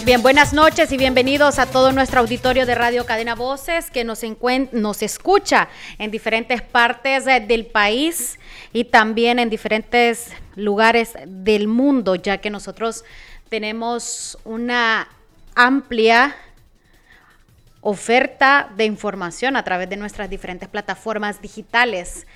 Bien, buenas noches y bienvenidos a todo nuestro auditorio de Radio Cadena Voces que nos escucha en diferentes partes del país y también en diferentes lugares del mundo, ya que nosotros tenemos una amplia oferta de información a través de nuestras diferentes plataformas digitales.